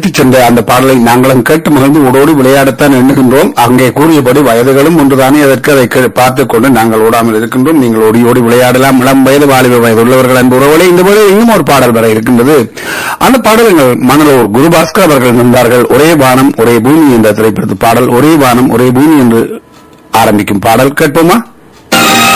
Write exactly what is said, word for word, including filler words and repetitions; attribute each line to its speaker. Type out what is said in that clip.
Speaker 1: இட்டுச் சென்ற அந்த பாடலை நாங்களும் கேட்டு மகிழ்ந்து ஓடோடி விளையாடத்தான் எண்ணுகின்றோம். அங்கே கூறியபடி வயதுகளும் ஒன்றுதானே, அதற்கு அதை பார்த்துக் கொண்டு நாங்கள் ஓடாமல் இருக்கின்றோம். நீங்கள் ஓடி ஓடி விளையாடலாம். இளம் வயது வாலிப வயது உள்ளவர்கள் அன்பு உறவுகளே, இந்த போல இன்னும் ஒரு பாடல் வர இருக்கின்றது. அந்த பாடல்கள் மணலூர் குருபாஸ்கர் அவர்கள் இருந்தார்கள். ஒரே வானம் ஒரே பூமி என்ற திரைப்படத்து பாடல். ஒரே வானம் ஒரே பூமி என்று ஆரம்பிக்கும் பாடல் கேட்போமா?